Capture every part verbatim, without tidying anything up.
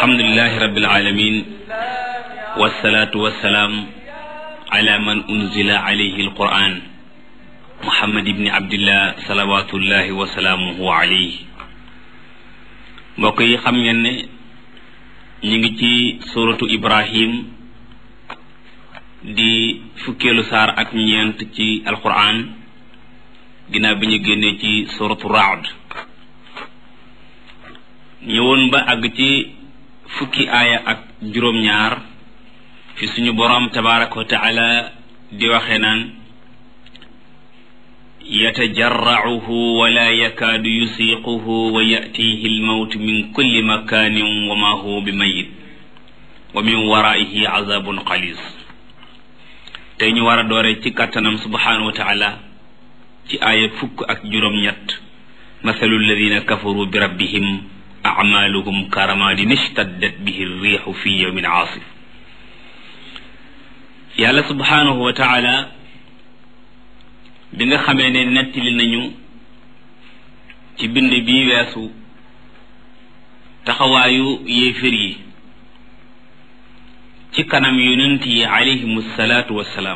alhamdulilahi rabbil alamin wasalaatu wasalaam ala man unzila alayhi alquran muhammad ibni abdillah salawatullahi wa salaamuhu alayhi. mbokk yi xam ngeen ne ñu ngi ci suratu ibrahim di fukkeelu saar ak ñeent ci alquran ginnaaw bi ñu génnee ci suratu raad ñëwoon ba àgg ci fukki aaya ak juróom-ñaar fi suñu boroom tabaraka wa taala di waxe naan yatajarra'uhu wa la yakaadu yusiquhu wa ya'tihi al-mawtu min kulli makanin wa ma huwa bi mayyit wa min wara'ihi azabun qalis. tey ñu war a doore ci kàttanam subhanahu wa taala ci aaya fukk ak juróom-ñett mathalu alladhina kafaru bi rabbihim a'maluhum karamadin ishtaddat bihi ar-rihu fi yawmin 'asif. yàlla subhanahu wa taala bi nga xamee ne nettali nañu ci bind bi weesu taxawaayu yéefér yi ci kanam yonent yi alayhimu salaatu wassalaam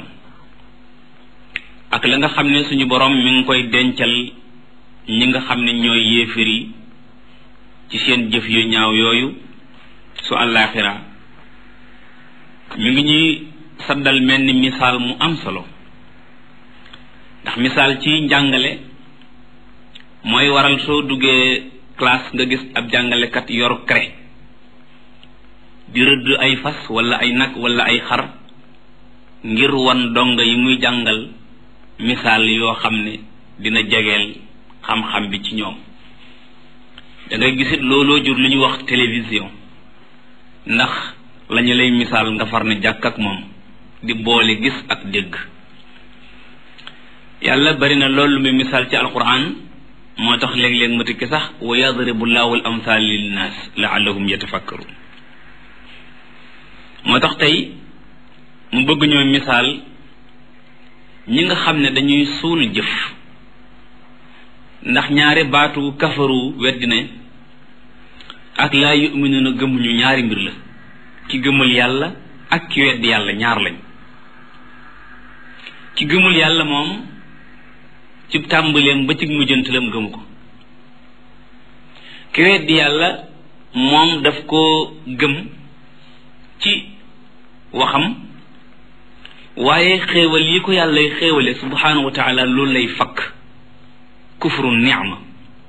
ak la nga xam ne suñu borom mi ngi koy dencal ñi nga xam ne ñooy yéefér yi ci seen jëf yu ñaaw yooyu su àllaaxira mi ngi ñuy saddal mel ni misaal mu am solo ndax misaal ci njàngale mooy waral soo duggee classe nga gis ab jàngalekat yor craie di rëdd ay fas wala ay nag wala ay xar ngir wan donga yi muy jàngal misaal yoo xam ne dina jegeel xam-xam bi ci ñoom. da ngay gisit looloo jur li ñuy wax télévision ndax lañu lay misaal nga far ne jàkk ak moom di boole gis ak dégg. yàlla bari na loolu muy misaal ci alquran moo tax léeg-léeg ma tikki sax wa yadribu llahu al amthal linnaas laallahum yatafakkarun. moo tax tey mu bëgg ñoo misaal ñi nga xam ne dañuy suul jëf ndax ñaari baatu kafaru weddi ne ak laa yu'minuuna gëmuñu ñaari mbir la ki gëmul yàlla ak ki weddi yàlla ñaar lañ. ki gëmul yàlla moom ci tàmbaleem ba ci mujjantalam gëmu ko. ki weddi yàlla moom daf koo gëm ci waxam waaye xéewal yi ko yàlla xéewale subhanahu wa taala loolu lay fakk kufru ni'ma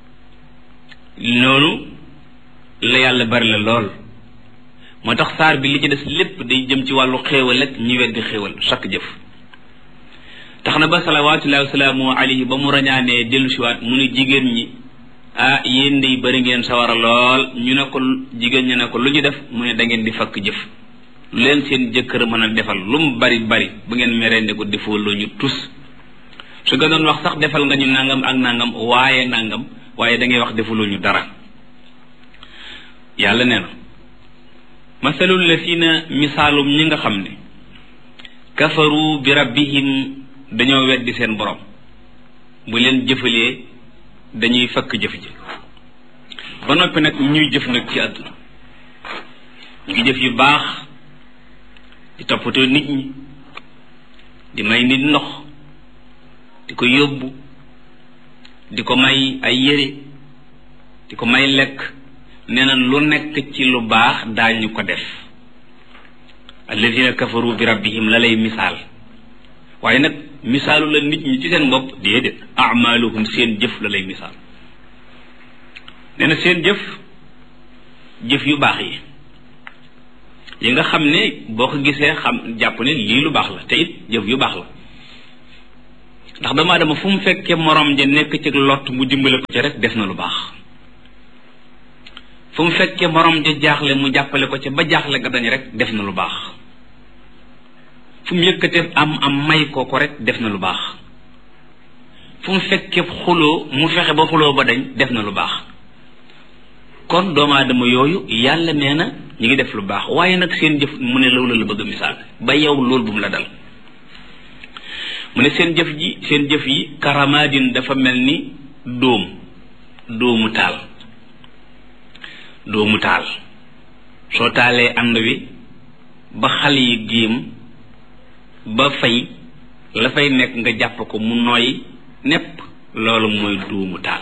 noonu la yàlla bari la lool. moo tax saar bi li ci des lépp day jëm ci wàllu xéewal ak ñi weddi xéewal chaque jëf. tax na ba salawaatullahi wa salaamu alayhi ba mu rañaanee dellu siwaat mu ne jigéen ñi ah yéen day bari ngeen sawara lool ñu ne ko jigéen ñi ne ko lu ñu def mu ne da ngeen di fakk jëf lu leen seen jëkkër mën a defal lu mu bari bari bu ngeen merende ko defoo loo ñu tus su nga doon wax sax defal nga ñu nangam ak nangam waaye nangam waaye da ngay wax defuloo ñu dara. yàlla nee na masalul lazina misaalum ñi nga xam ne kafaru bi rabbihim dañoo weddi seen borom bu leen jëfalee dañuy fakk jëf ji ba noppi nag ñuy jëf nag ci àdduna ñu ngi jëf yu baax di toppatoo nit ñi di may nit ndox di ko yóbbu di ko may ay yére di ko may lekk nee na lu nekk ci lu baax daañu ko def. alladina kafaru bi rabbihim la lay misaal waaye nag misaalu la nit ñi ci seen bopp déedéet amaluhum seen jëf la lay misaal. nee na seen jëf jëf yu baax yi yi nga xam ne boo ko gisee xam jàpp ne lii lu baax la te it jëf yu baax la ndax doomu aadama fu mu fekkee morom ja nekk ci lott mu dimbale ko ci rek def na lu baax. fu mu fekkee morom ja jaaxle mu jàppale ko ci ba jaaxle ga dañ rek def na lu baax. fu mu yëkkatee am am may ko ko rek def na lu baax. fu mu fekkee xuloo mu fexe ba xuloo ba dañ def na lu baax. kon doomu aadama yooyu yàlla nee na ñu ngi def lu baax waaye nag seen jëf mu ne loolu la bëgg a misaal ba yow loolu bu mu la dal. mu ne seen jëf ji seen jëf yi karamadin dafa mel ni dóom dóomu taal dóomu taal soo taalee ànd wi ba xal yi giim ba fay la fay nekk nga jàpp ko mu nooy nepp loolu mooy dóomu taal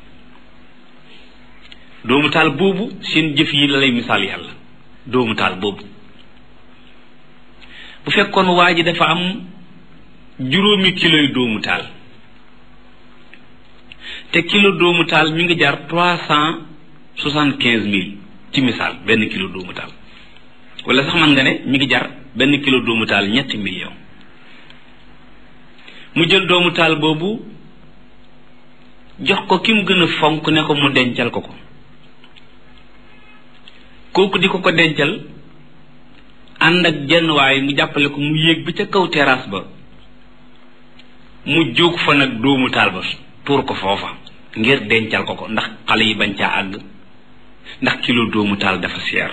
dóomu taal boobu seen jëf yi la lay misaal yàlla dóomu taal boobu bu fekkoon waa ji dafa am juróomi kiloy dóomu taal te kilo dóomu taal mi ngi jar trois cent soixante quinze mille ci misaal benn kilo dóomu taal wala sax man nga ne mi ngi jar benn kilo dóomu taal ñetti million mu jël dóomu taal boobu jox ko ki mu gën a fonk ne ko mu dencal ko ko kooku di ko ko dencal ànd ak jenn waay mu jàppale ko mu yéeg bi ca kaw terrasse ba mu jóg fa nag dóomu taal ba tuur ko foofa ngir dencal ko ko ndax xale yi bañ caa àgg ndax kilo dóomu taal dafa seer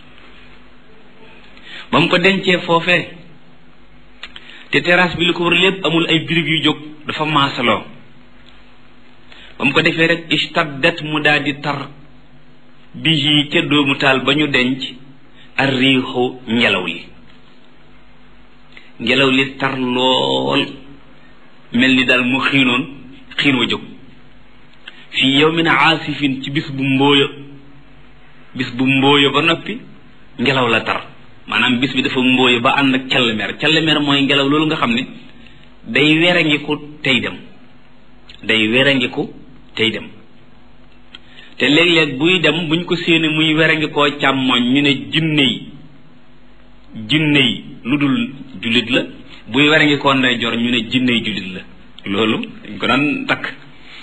ba mu ko dencee foofee te terrasse bi li ko war lépp amul ay birig yu jóg dafa maasaloo ba mu ko defee rek istaddat mu daal di tar bihi ca dóomu taal ba ñu denc ar riixu ngelaw li ngelaw li tar lool mel ni daal mu xiinoon xiin wa jóg fii yawmin aasifin ci bis bu mbóoya bis bu mbóoya ba noppi ngelaw la tar maanaam bis bi dafa mbóoya ba ànd ak callemer callemer mooy ngelaw loolu nga xam ne day werangiku tey dem day werangiku tey dem te léeg-léeg buy dem buñ ko séenee muy werangi koo càmmoñ ñu ne jinne yi jinne yi lu dul jullit la buy werangi koo ndeyjoor ñu ne jinne yi jullit la loolu dañ ko daan takk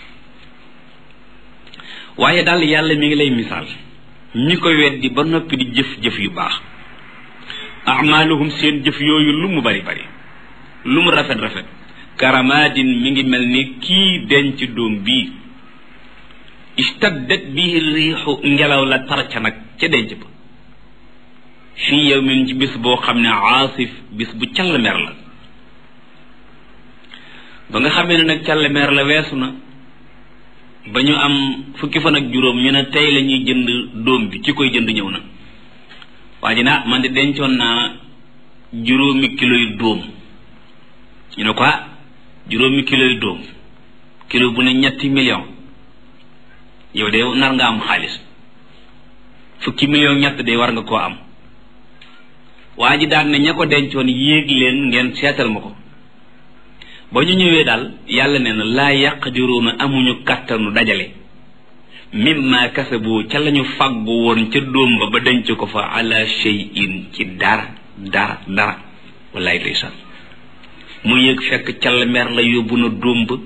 waaye daal yàlla mi ngi lay misaal ñi ko weddi ba noppi di jëf-jëf yu baax amaaluhum seen jëf yooyu lu mu bari bari lu mu rafet rafet karamaadin mi ngi mel ni kii denc doom bii istaddat bihi riixu ngelaw la tar ca nag ca denc ba fii yawmin ci bis boo xam ne aasif bis bu càllmeer la ba nga xamee ne nag càllmeer la weesu na ba ñu am fukki fan ak juróom ñu ne tey la ñuy jënd doom bi ci koy jënd ñëw na waa ji naa man de dencoon naa juróomi kilo yu dóom ñu ne ko juróomi kilo yu dóom kilo bu ne ñetti million yow de nar nga am xaalis fukki million ñett de war nga koo am waa ji daan ne ña ko dencoon yéeg leen ngeen seetal ma ko ba ñu ñëwee daal yàlla nee na laa yaqdiruuna amuñu kàttanu dajale mimma kasabu ca lañu fàggu woon ca dóom ba ba denc ko fa ala shay'in ci dara dara dara wallaay ndeysaan mu yéeg fekk cal mer la yóbbu na dóom ba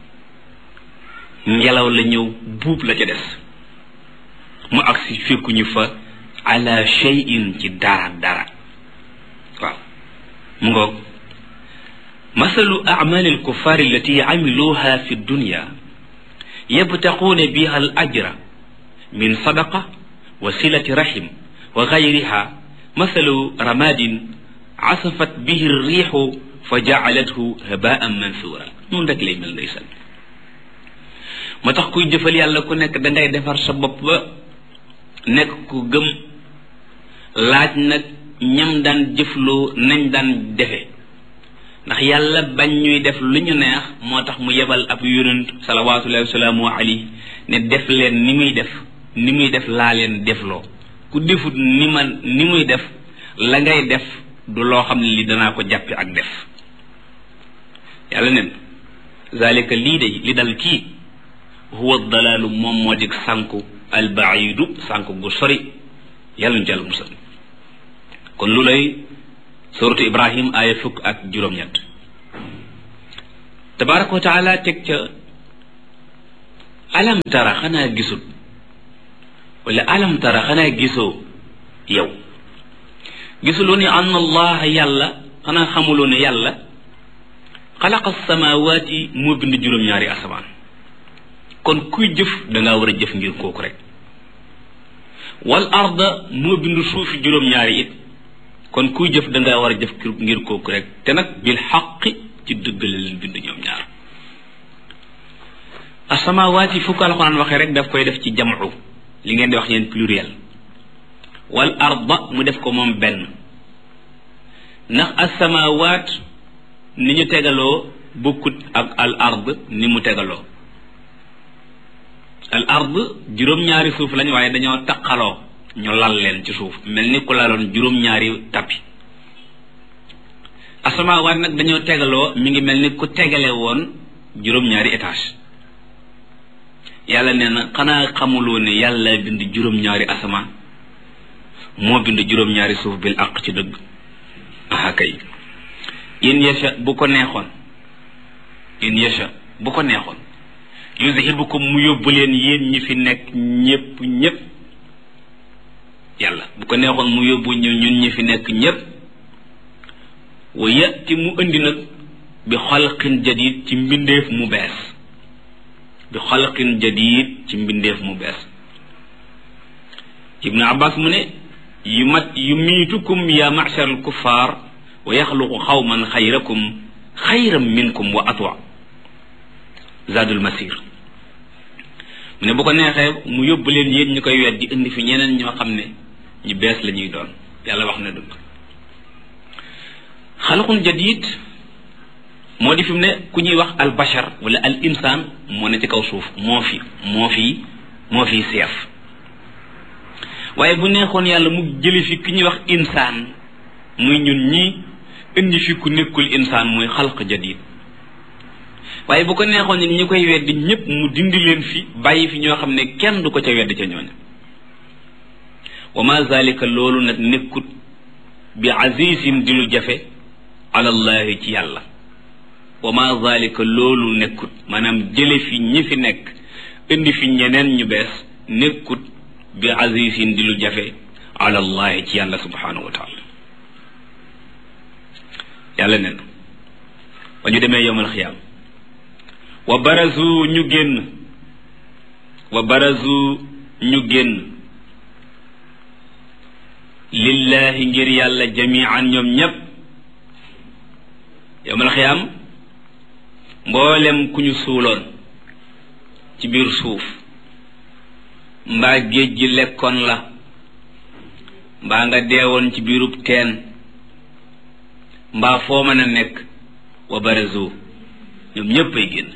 ngelaw la ñëw buub la ca des mu agsi fekkuñu fa ala shay'in ci dara dara waaw mu ngoog masalu a'mal al-kuffar allati 'amiluha fi ad-dunya yabtaquna biha al-ajra min sadaqa wa silati rahim wa ghayriha masalu ramadin 'asafat bihi ar-rihu faja'alathu haba'an mansura noonu rek lay mel ndeysaan moo tax kuy jëfal yàlla ku nekk dangay defar sa bopp ba nekk ku gëm laaj nag ñam daan jëfloo nañ daan defe ndax yàlla bañ ñuy def lu ñu neex moo tax mu yebal ab yonent salawaatullahi wasalaamu alayhi ne def leen ni muy def ni muy def laa leen defloo ku defut ni man ni muy def la ngay def du loo xam ne li danaa ko jàppe ak def yàlla nen zalika lii de li dal kii huwa dalaalu moom moo dig sànku albaidu sànku gu sori yàlla ñu jàll musal kon lu lay suratu ibrahim aaya fukk ak juróom-ñett tabaraka wa taala teg ca alam tara xanaa gisul wala alam tara xanaa gisoo yow gisuloo ni anna allah yàlla xanaa xamuloo ne yàlla xalaqa samawaati moo bind juróom-ñaari asamaan kon kuy jëf dangaa war a jëf ngir kooku rek wal arda moo bind suufi juróom-ñaari it kon kuy jëf dangaa war a jëf ngir kooku rek te nag bil xaqi ci dëgg la leen bind ñoom ñaar asamawaati fu ko alxuraan waxee rek daf koy def ci jam'u li ngeen di wax yeen pluriel wal arda mu def ko moom benn ndax as-samaawaat ni ñu tegaloo bokkut ak al ard ni mu tegaloo al ard juróom-ñaari suuf lañ waaye dañoo taqaloo ñu lal leen ci suuf mel ni ku laloon juróom-ñaari tappi asamaawaat nag dañoo tegaloo mi ngi mel ni ku tegale woon juróom-ñaari étage yàlla nee na xanaa xamuloo ne yàlla bind juróom-ñaari asamaan moo bind juróom-ñaari suuf bil àq ci dëgg aha kay in yasha bu ko neexoon in yasha bu ko neexoon yuzhibukum mu yóbbu leen yéen ñi fi nekk ñépp ñépp yàlla bu ko neexoon mu yóbbu ñu ñun ñi fi nekk ñépp wa yati mu indi nag bi xalqin jadid ci mbindeef mu bees bi xalqin jadid ci mbindeef mu bees ibnu abbas mu ne yu mat yu miitukum ya ma'shar al kuffar wa yaxluqu xawman xayrakum xayran minkum wa atwa zadul masir mu ne bu ko neexee mu yóbbu leen yéen ñu koy weddi indi fi ñeneen ñoo xam ne ñu bees la ñuy doon yàlla wax na dëgg xalqun jadid moo di fi mu ne ku ñuy wax al bashar wala al insaan moo ne ci kaw suuf moo fi moo fi moo fi seef waaye bu neexoon yàlla mu jëli fi ki ñuy wax insaan muy ñun ñi indi fi ku nekkul insaan muy xalq jadid waaye bu ko neexoon ni ñu koy weddi ñëpp mu dindi leen fi bàyyi fi ñoo xam ne kenn du ko ca weddi ca ñooña wa ma zalika loolu nag nekkut bi azizin di lu jafe alallahi ci yàlla wa ma zalika loolu nekkut maanaam jële fi ñi fi nekk indi fi ñeneen ñu bees nekkut bi azizin di lu jafe alallahi ci yàlla subhanahu wa taala yàlla nen ba ñu demee yowmal xiyaam wa barazu ñu génn wa barazu ñu génn lillahi ngir yàlla jamian ñoom ñépp yowmal xiyaam mboolem ku ñu suuloon ci biir suuf mbaa géej gi lekkoon la mbaa nga deewoon ci biirub teen mbaa foo mën a nekk wa barazu ñoom ñépp ay génn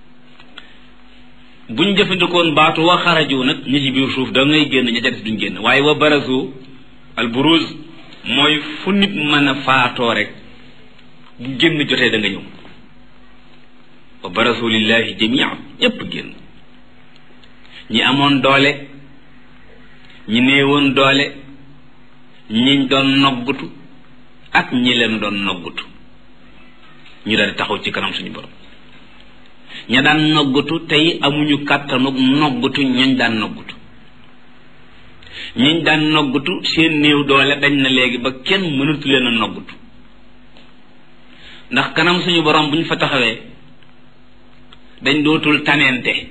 buñ jëfandikoon baatu wa xaraju nag ñi ci biir suuf da ngay génn ña ca des duñ génn waaye wa barazu al buruz mooy fu nit mën a faatoo rek bu génn jotee da nga ñëw wa barazu lillahi jamian ñépp génn ñi amoon doole ñi néewoon doole ñiñ doon noggutu ak ñi leen doon noggutu ñu daal di taxaw ci kanam suñu borom ña daan noggutu tey amuñu kàttanu noggutu ñañ daan noggutu ñiñ daan noggutu seen néew doole dañ na léegi ba kenn mënatu leen a noggutu ndax kanam suñu borom bu ñu fa taxawee dañ dootul tanente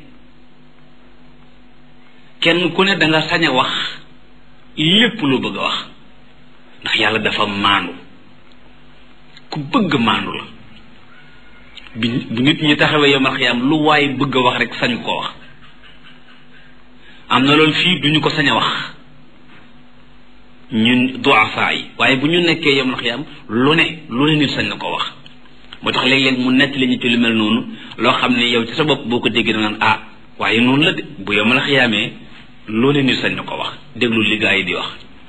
kenn ku ne da nga sañ a wax lépp lu bëgg a wax ndax yàlla dafa maandu ku bëgg maandu la bi bu nit ñi taxawee yawmal xiyaam lu waay bëgg a wax rek sañ koo wax am na loolu fii duñu ko sañ a wax ñun duafa yi waaye bu ñu nekkee yawmal xiyaam lu ne lu ne nit sañ na ko wax moo tax léeg-léeg mu nett li ñu ci lu mel noonu loo xam ne yow ci sa bopp boo ko déggee da naan ah waaye noonu la de bu yawmal xiyaamee lu ne nit sañ na ko wax déglu li gaa yi di wax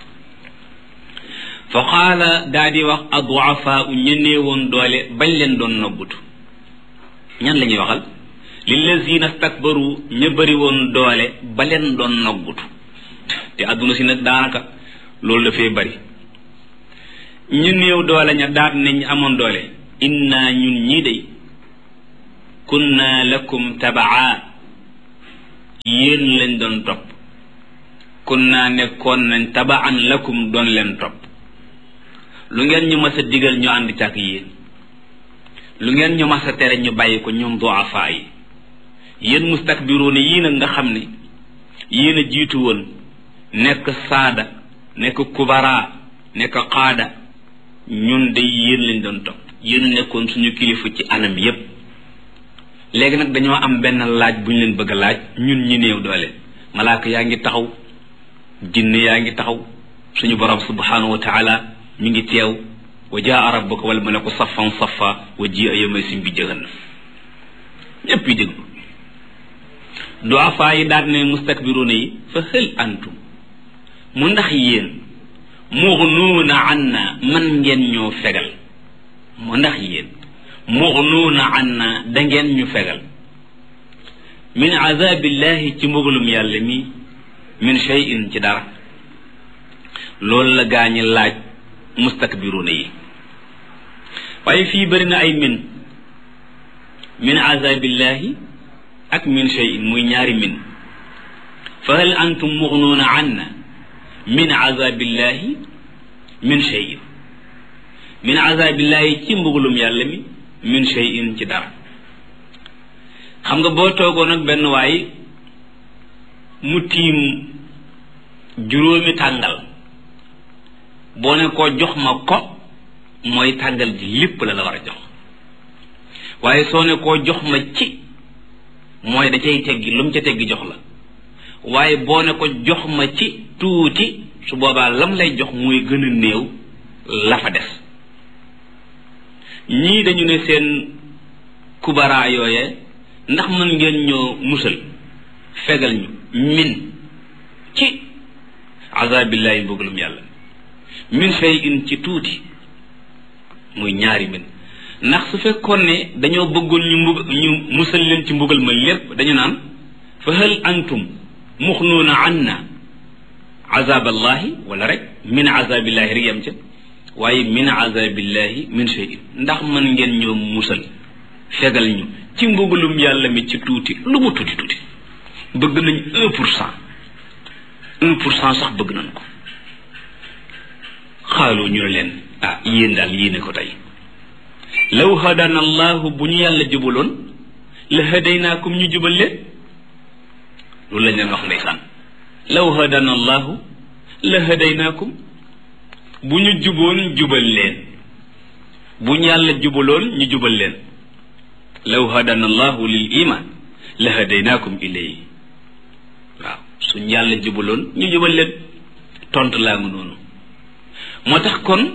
fa qaala daa di wax aduafa u ñenee woon doole bañ leen doon noggutu ñan la ñuy waxal lillazina stakbaru ña bëri woon doole ba leen doon noggutu te adduna si nag daanaka loolu dafay bëri ñu néew doole ña daat nañ amoon doole inna ñun ñii day kunna lakum tabaa yéen lañ doon topp kunna nekkoon nañ tabaan lakum doon leen topp lu ngeen ñu mas a digal ñu ànd càkk yéen lu ngeen ñu mas a tere ñu bàyyi ko ñoom duafa yi yéen mustakbiruuna yii nag nga xam ne yéen a jiitu woon nekk saada nekk kubara nekk qaada ñun de yéen lañ doon topp yéen nekkoon suñu kilifa ci anam yépp léegi nag dañoo am benn laaj bu ñu leen bëgg a laaj ñun ñi néew doole malaaka yaa ngi taxaw jinne yaa ngi taxaw suñu borom subhanahu wa taala mi ngi teew wa jaa rabbuka wal malaku saffan saffa wa jia yawma sim bi jahannam ñëpp yi déglu du'afa yi daal ne mustakbiruna yi fa hal antum mu ndax yéen mughnuuna anna man ngeen ñoo fegal mu ndax yéen mughnuuna anna da ngeen ñu fegal min azabillahi ci mbugalum yàlla mi min shay'in ci dara loolu la gaañi laaj mustakbiruna yi waaye fii bëri na ay min min azabillahi ak min shay'in muy ñaari min fa hal antum mughnuuna anna min azabillahi min shay'in min azabillahi ci mbugalum yàlla mi min shay'in ci dara xam nga boo toogoon ak benn waay mu tiim juróomi tàngal boo ne ko jox ma ko mooy tàngal ji lépp la la war a jox waaye soo ne koo jox ma ci mooy da cay teggi lu mu ca teggi jox la waaye boo ne ko jox ma ci tuuti su boobaa lam lay jox muy gën a néew la fa des ñii dañu ne seen kubara yooye ndax mën ngeen ñoo musal fegal ñu min ci azabillahi mbugalum yàlla min shay'in ci tuuti muy ñaari min ndax su fekkoon ne dañoo bëggoon ñu mbug ñu musal leen ci mbugal ma lépp dañu naan fa hal antum muxnuuna anna azaballahi wala rek min azabillahi rek yam ca waaye min azabillahi min shay'in ndax mën ngeen ñoo musal fegal ñu ci mbugalum yàlla mi ci tuuti lu mu tuuti tuuti bëgg nañ un pour cent un pour cent sax bëgg nañ ko xaalu ñu ne leen ah yéen daal yéene ko tey law hadana allahu bu ñu yàlla jubaloon la hadaynaakum ñu jubal leen loolu lañ leen wax ndeysaan law hadana allahu la hadaynaakum bu ñu juboon jubal leen bu ñu yàlla jubaloon ñu jubal leen law hadana allahu lil iman la hadaynaakum ilayhi waaw suñ yàlla jubaloon ñu jubal leen tontu laa ngi noonu moo tax kon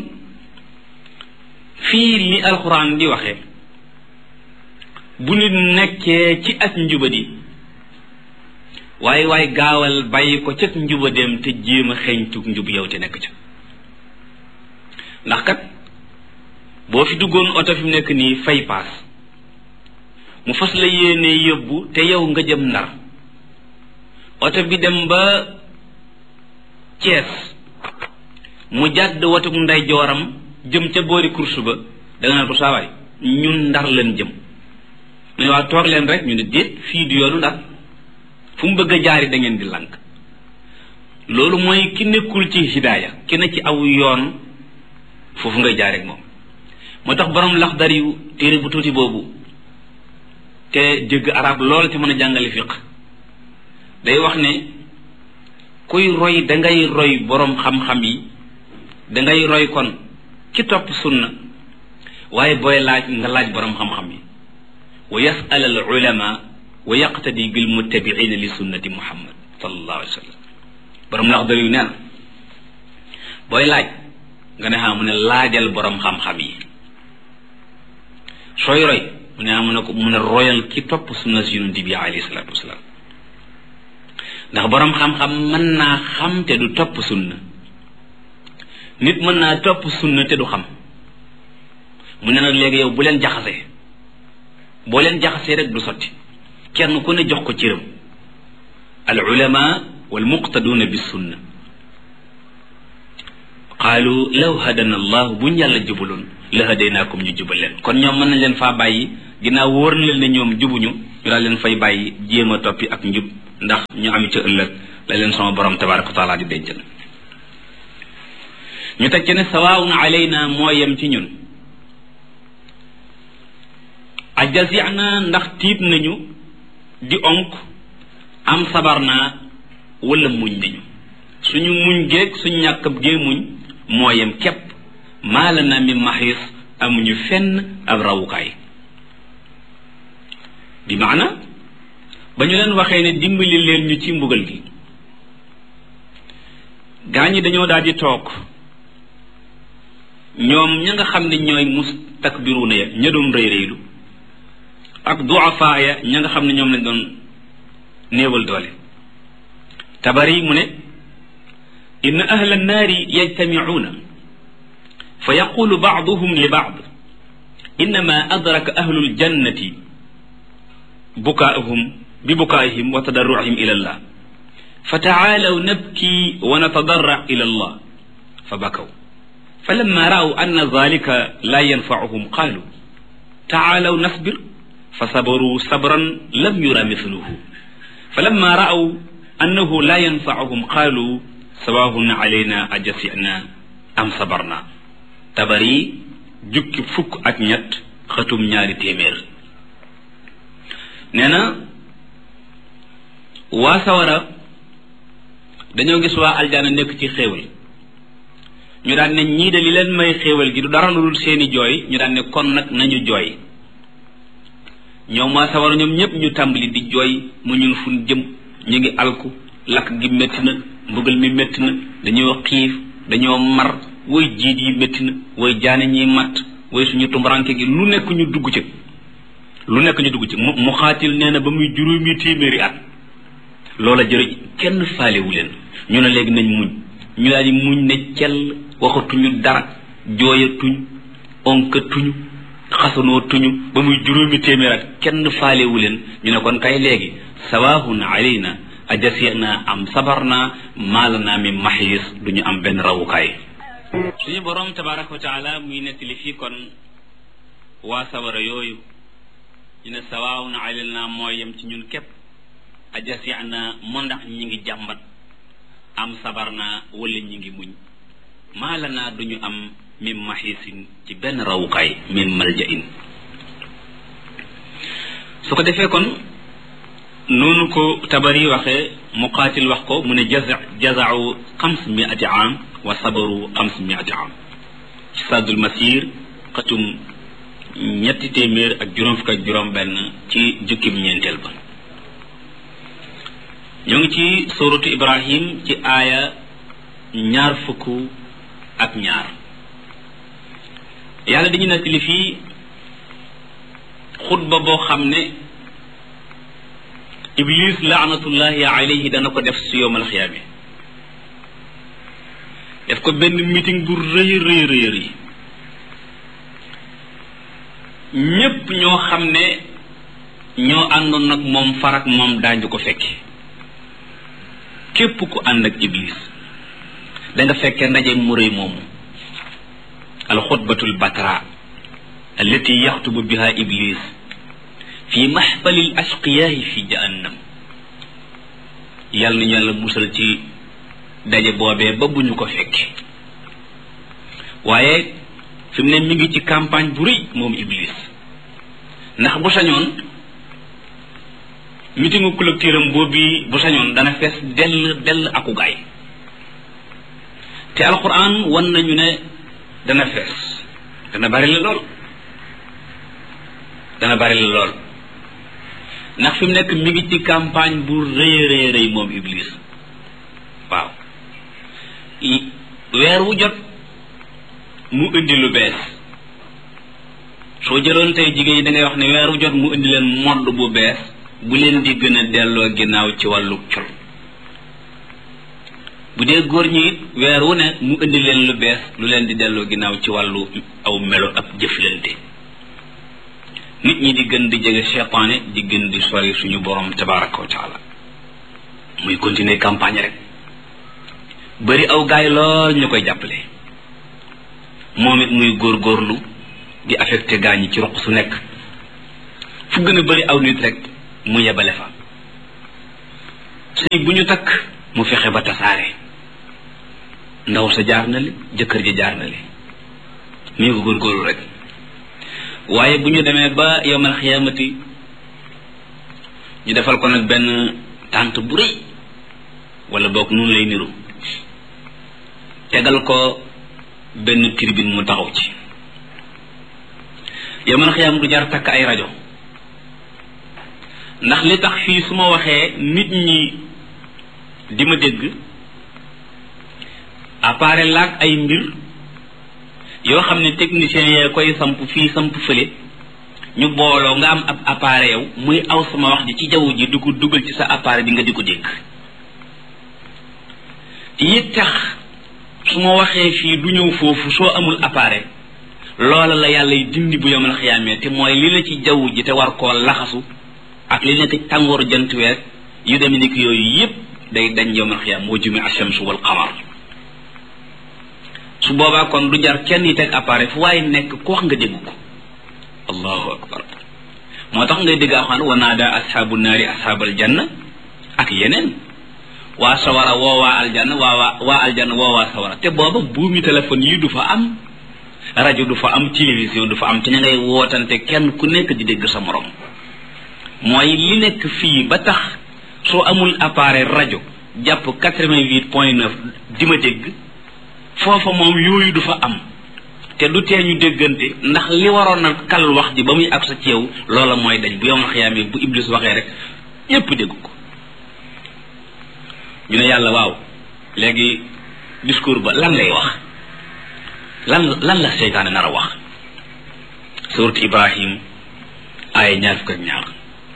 fii li alxuraan di waxee bu nit nekkee ci ak njubadi waaye waaye gaawal bàyyi ko ca njubadeem te jéem a xeeñtug njub yow te nekk ca ndax kat boo fi duggoon oto fi mu nekk nii fay paas mu fas la yéene yóbbu te yow nga jëm Ndar oto bi dem ba Cees mu jàdd watuk nday jooram jëm ca boori course ba da nga naan ko saawaay ñun Ndar leen jëm mu ne waa toog leen rek ñu ne déet fii du yoonu Ndar fu mu bëgg a jaari da ngeen di lànk loolu mooy ki nekkul ci hidaaya ki ne ci aw yoon foofu ngay jaaree ak moom moo tax borom Laxdari yu téere bu tuuti boobu te jëgg arab lool te mën a jàngale fiq day wax ne kuy roy dangay roy borom xam-xam yi dangay roy kon ci topp sunna waaye booy laaj nga laaj borom xam-xam yi wa yasal al ulama wa yaqtadi bil muttabiina li sunnati muhammad sallallahu alayhi wa sallam borom Laxdari yu nee na booy laaj nga ne xam mu ne laajal borom xam-xam yi sooy roy mu ne mu ne ko mu ne royal ki topp sunna si yonent bi alayhi salaatu wasalaam ndax borom xam-xam mën naa xam te du topp sunna nit mën naa topp sunna te du xam mu ne nag léegi yow bu leen jaxasee boo leen jaxasee rek du sotti kenn ku ne jox ko cëram al ulama wal muqtaduuna bis sunna qaalu law hadana allah buñ yàlla jubaloon la hadaynaakum ñu jubal leen kon ñoom mën nañ leen faa bàyyi ginnaaw wóor na leen ne ñoom jubuñu ñu daal leen fay bàyyi jéem a toppi ak njub ndax ñu am ca ëllëg la leen sama borom tabaraka wa taala di dencal ñu teg ci ne sawaawun alayna moo yem ci ñun ajazina ndax tiit nañu di onk am sabar naa wala muñ nañu suñu muñ géeg suñu ñàkkab gee muñ moo yem képp maa la na mi maxiis amuñu fenn ab rawukaay bi maana ba ñu leen waxee ne dimbali leen ñu ci mbugal gi gaa ñi dañoo daal di toog ñoom ña nga xam ne ñooy mustakbiruuna ya ña doon rëy rëylu ak duafaa ya ña nga xam ne ñoom lañ doon néewal doole. Tabari mu ne inna ahla annaari yajtamicuuna fa yaqulu bacduhum li bacd innama adraka ahlu ljannati bukaahum bi bukaahim wa tadarrucihim ila allah fa tacaalaw nabki wa natadarrac ila allah fa bakaw falamma ra'aw anna dhalika la yanfacuhum qaalu tacaalaw nasbir fa sabaruu sabran lam yura mithluhu falamma ra'aw annahu la yanfacuhum qaalu sawaahun alayna ajasina am sabarna. Tabari jukki fukk ak ñett xatum ñaari téeméer nee na waa sawara dañoo gis waa aljana nekk ci xéewal ñu daan ne ñii de li leen may xéewal gi du dara lu dul seeni jooy ñu daan ne kon nag nañu jooy. ñoom waa sawara ñoom ñëpp ñu tàmbali di jooy mu ñun fun jëm ñu ngi alku lakk gi métti na mbugal mi métti na dañoo xiif dañoo mar woy jiit yi métti na woy jaane ñiy matt woy suñu tumbaranke gi lu nekk ñu dugg ci lu nekk ñu dugg ci mu mu xaatil nee na ba muy juróomi téeméeri at loola jërëj kenn faalewu leen ñu ne léegi nañ muñ ñu daal di muñ ne cell waxatuñu dara jooyatuñ onkatuñu xasanoo tuñu ba muy juróomi téeméer at kenn faalewu leen ñu ne kon kay léegi sawaahun alayna ajasina am sabarna maalana mi maxiis duñu am benn rawukaay. suñu boroom tabaraka wa taala muy nettali fii kon waa sawara yooyu ñu ne sawaahun alayna mooy yem ci ñun képp ajasina moo ndax ñi ngi jàmbat am sabarna wala ñi ngi muñ maalana duñu am min maxiisin ci benn rawukaay min maljain. su ko defee kon noonu ko Tabari waxee Muqaatil wax ko mu ne jaza jazau xams miati am wa sabaru xams miati am ci Saadul Masir xatum ñetti téeméer ak juróom fukk ak juróom benn ci jukkib ñeenteel ba. ñoo ngi ci suratu Ibrahim ci aaya ñaar fukk ak ñaar yàlla dañu nettali fii xutba boo xam ne Iblis laanatullahi alayhi dana ko def si yowmal xiyaame def ko benn meeting bu rëy rëy rëy rëy ñépp ñoo xam ne ñoo àndoon nag moom farak moom daañu ko fekke képp ku ànd ak Iblis danga fekke ndaje mu rëy moomu alxutbatul batra allati yaxtubu biha Iblis fi maxfalil ashqiyaahi fi jahannam. yàlla nañu yàlla musal ci daje boobee ba bu ñu ko fekke waaye fi mu ne mi ngi ci campagne bu rëy moom Iblis ndax bu sañoon meetingu clôture am boobu bu sañoon dana fees dell dell aku gaay te alquran wan nañu ne dana fees dana bari la lool dana bari la lool ndax fi mu nekk mi ngi ci campagne bu rëy rëy rëy moom Iblis waaw weer wu jot mu indi lu bees soo jëloon tey jigéen ñi da ngay wax ne weer wu jot mu indi leen modd bu bees bu leen di gën a delloo ginnaaw ci wàllu col bu dee góor ñi it weer wu ne mu indi leen lu bees lu leen di delloo ginnaaw ci wàllu aw melo ab jëflante nit ñi di gën di jege seytaane di gën di sori suñu borom tabaraka wa taala muy continuer campagne rek bari aw gaay lool ñu koy jàppale moom it muy góorgóorlu di affecté gaa ñi ci roq su nekk fu gën a bari aw nit rek mu yebale fa sëy bu ñu takk mu fexe ba tasaare ndaw sa jaar na li jëkkër ji jaar na li muy ko góorgóorlu rek waaye bu ñu demee ba yawmal xiyaamati ñu defal ko nag benn tànt bu rëy wala boog noonu lay niru tegal ko benn tribune mu taxaw ci yawmal xiyaam du jar takk ay rajo ndax li tax fii su ma waxee nit ñi di ma dégg appareil laag ay mbir yoo xam ne technicien yee koy samp fii samp fële ñu booloo nga am ab appareil yow muy aw sama wax ji ci jaww ji di ko dugal ci sa appareil bi nga di ko dégg yi tax su ma waxee fii du ñëw foofu soo amul appareil loola la yàlla y dindi bu yomal xiyaamee te mooy li la ci jaww ji te war koo laxasu ak li nekk ci tàngooru jant weer yu demee ni ki yooyu yépp day dañ yomal xiyaam moo jumi ashamsu wal qamar su boobaa kon du jar kenn yi teg appareil fu waaye nekk ku wax nga dégg ko allahu akbar moo tax ngay dégg axaan wa naada ashaabu naari ashaabal janna ak yeneen waa sawara woo waa aljanna waa waa waa aljanna woo waa sawara te booba buumi téléphone yi du fa am rajo du fa am télévision du fa am te ña ngay wootante kenn ku nekk di dégg sa morom mooy li nekk fii ba tax soo amul appareil rajo jàpp quatre-vingt-huit point neuf di ma dégg foofa moom yooyu du fa am te du tee ñu déggante ndax li waroon na kal wax ji ba muy ak sa ceew loola mooy dañ bu yow ma xiyaamee bu iblis waxee rek ñépp dégg ko ñu ne yàlla waaw léegi discours ba lan lay wax lan lan la seytaane nar a wax surat Ibrahim aaya ñaar fukk ak ñaar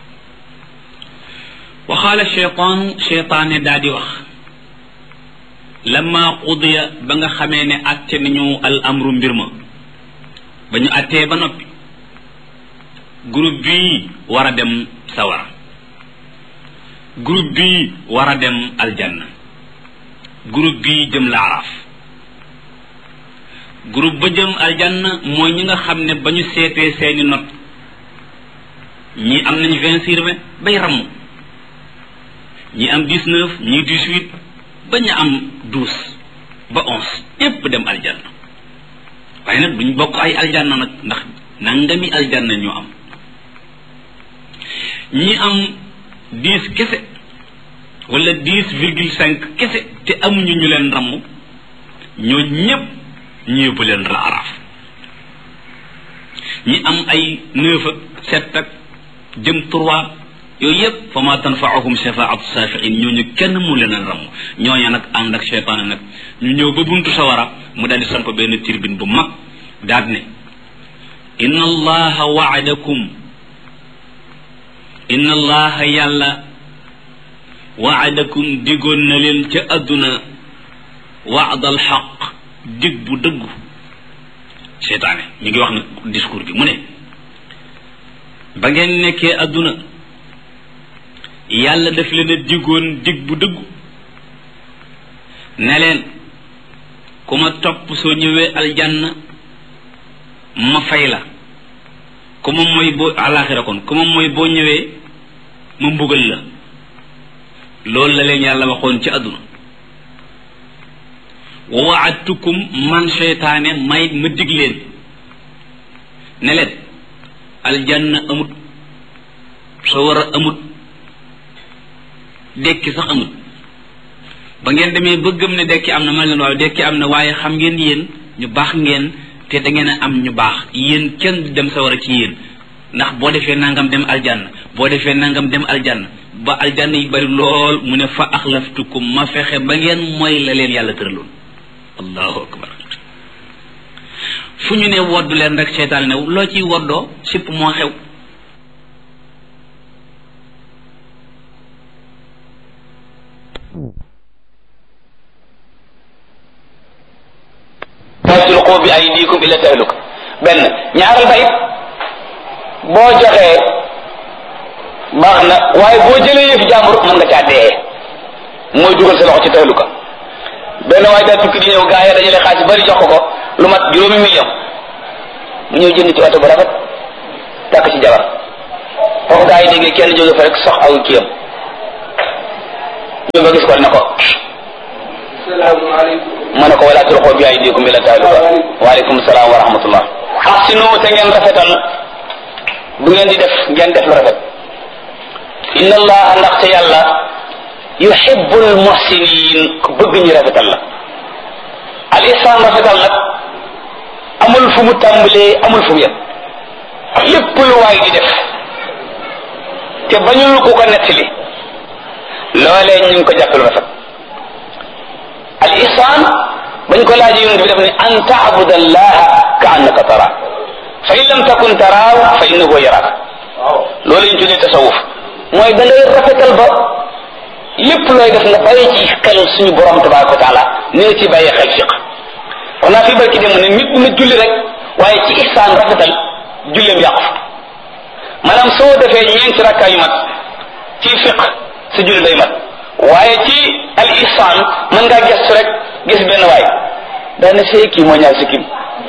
waxaala cheytaanu cheytaane daa di wax lamma qudiya ba nga xamee ne atte nañu al amru mbir ma ba ñu attee ba noppi groupe bii war a dem sawara groupe bii war a dem aljanna groupe bii jëm laaraaf groupe ba jëm aljanna mooy ñi nga xam ne ba ñu seetee seeni not ñii am nañ vingt sur vingt bay ramm ñi am dix-neuf ñii dix-huit ba ñu am douze ba onze yépp dem aljanna waaye nag duñ bokk ay aljanna nag ndax nangami aljanna ñu am ñi am dix kese wala dix virgule cinq kese te amuñu ñu leen ramm ñoo ñépp ñu yóbbu leen raaraaf ñi am ay neuf ak sept ak jëm trois yooyu yëpp fa ma tanfaahum shafaatu safiin ñooñu kenn mu leen a ramm ñooña nag ànd ak cheytaane nag ñu ñëw ba buntu sawara mu daal di samp benn tirbine bu mag daal ne inna allaha waadakum inna allaha yàlla waadakum digoon na leen ca adduna waadal xaq dig bu dëggu cheytaane mi ngi wax nag discours bi mu ne ba ngeen nekkee adduna yàlla daf leen a digoon dig bu dëggu ne leen ku ma topp soo ñëwee aljanna ma fay la ku ma mooy boo alaxira kon ku ma mooy boo ñëwee ma mbugal la loolu la leen yàlla waxoon ci àdduna wa waadtukum man seytaane may ma dig leen ne leen aljanna amut soo war a amut dekki sax amut ba ngeen demee ba gëm ne dekki am na ma leen waaw dekki am na waaye xam ngeen yéen ñu baax ngeen te da ngeen a am ñu baax yéen kenn du dem sa war a ci yéen ndax boo defee nangam dem aljanna boo defee nangam dem aljanna ba aljanna yi bari lool mu ne fa axlaftukum ma fexe ba ngeen mooy la leen yàlla tëraloon allahu akbar fu ñu ne woddu leen rek seytaane ne loo ciy woddoo sipp moo xew tulqu bi aydikum ila tahluka benn ñaaral ba it boo joxee baax na waaye boo jëlee yëf jàmbur mën nga caa dee mooy dugal sa loxo ci tahluka benn waaye daa tukki di ñëw gaa yi dajale xaalis bari jox ko ko lu mat juróomi million mu ñëw jënd ci oto bu rafet takk ci jabar foofu gaa yi déggee kenn jóge fa rek sox aw kiyam ñu ba gis ko ne ko ma ne ko wala tulqu bi aydikum ila tahluka waaleykum salaam wa rahmatullah ahsinu te ngeen rafetal bu ngeen di def ngeen def lu rafet inna allaha ndaxte yàlla yuhibbul muhsinin ku bëgg ñu rafetal la al ihsan rafetal nag amul fu mu tàmbalee amul fu mu yem lépp lu waay di def te bañul ku ko nettali loolee ñu ngi ko jàppe lu rafet al ihsan bañ ko laaj yonent bi def ne an ta'buda allaha ka annaka tara fa in lam takun taraaw fa innahu yaraak loolu ñu tuddee tasawuf mooy da ngay rafetal ba lépp looy def nga bàyyi ci xel suñu borom tabaraka wa taala ni nga ci bàyyi xel fiq wax naa fi barki dem ne nit na julli rek waaye ci ihsaan rafetal julleem yàqu fa maanaam soo defee ñeenti rakkaa yu mat ci fiq sa julli day mat waaye ci al ihsaan mën ngaa gestu rek gis benn waay daana see kii moo ñaar si kim